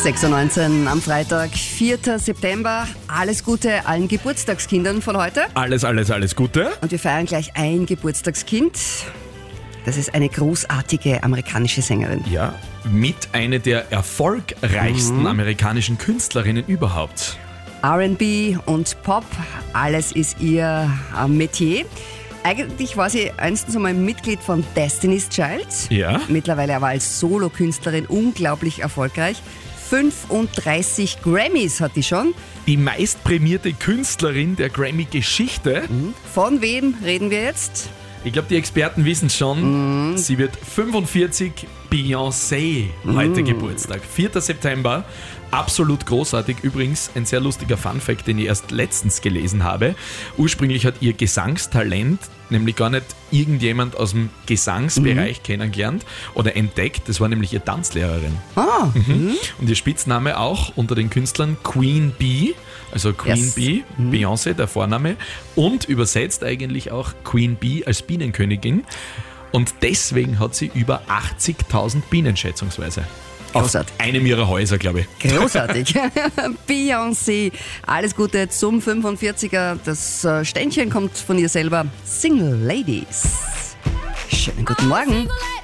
6.19 Uhr am Freitag, 4. September. Alles Gute allen Geburtstagskindern von heute. Alles Gute. Und wir feiern gleich ein Geburtstagskind. Das ist eine großartige amerikanische Sängerin. Ja, mit einer der erfolgreichsten amerikanischen Künstlerinnen überhaupt. R&B und Pop, alles ist ihr Metier. Eigentlich war sie einstens einmal Mitglied von Destiny's Child. Ja. Mittlerweile aber als Solokünstlerin unglaublich erfolgreich. 35 Grammys hat die schon. Die meistprämierte Künstlerin der Grammy-Geschichte. Von wem reden wir jetzt? Ich glaube, die Experten wissen es schon. Sie wird 45, Beyoncé, heute Geburtstag. 4. September, absolut großartig. Übrigens ein sehr lustiger Funfact, den ich erst letztens gelesen habe. Ursprünglich hat ihr Gesangstalent nämlich gar nicht irgendjemand aus dem Gesangsbereich kennengelernt oder entdeckt. Das war nämlich ihre Tanzlehrerin. Und ihr Spitzname auch unter den Künstlern Queen Bee, also Queen Bee, Beyoncé, der Vorname, und übersetzt eigentlich auch Queen Bee als Bienenkönigin. Und deswegen hat sie über 80.000 Bienen schätzungsweise. Großartig. Auf einem ihrer Häuser, glaube ich. Großartig. Beyoncé, alles Gute zum 45er. Das Ständchen kommt von ihr selber. Single Ladies. Schönen guten Morgen.